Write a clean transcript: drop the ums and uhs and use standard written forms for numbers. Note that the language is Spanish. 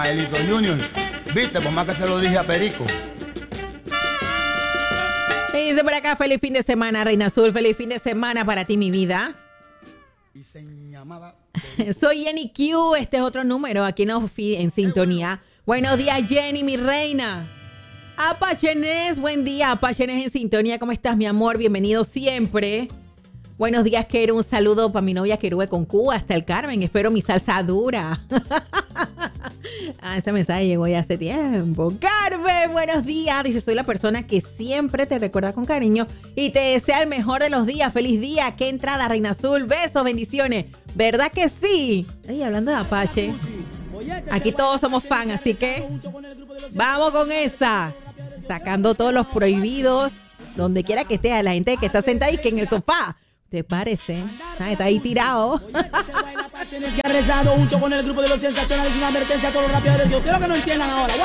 Elito Junior, viste, por más que se lo dije a Perico. Y dice por acá, feliz fin de semana, Reina Azul, feliz fin de semana para ti, mi vida. Y se llamaba... Soy Jenny Q, este es otro número, aquí en sintonía. Buenos días, Jenny, mi reina. Apachenes, buen día, Apachenes en sintonía, ¿cómo estás, mi amor? Bienvenido siempre. Buenos días, Keru, un saludo para mi novia Kerube con Cuba, hasta el Carmen, espero mi salsa dura. Ese mensaje llegó ya hace tiempo. Carmen, buenos días. Dice, soy la persona que siempre te recuerda con cariño y te desea el mejor de los días. Feliz día. Qué entrada, Reina Azul. Besos, bendiciones. ¿Verdad que sí? Ay, hablando de Apache, aquí todos somos fan, así que vamos con esa. Sacando todos los prohibidos, donde quiera que esté, a la gente que está sentada y que en el sofá. ¿Te parece? Está ahí tirado. Que ha rezado junto con el grupo de los sensacionales una advertencia a todos los rapeadores. Yo quiero que no entiendan ahora.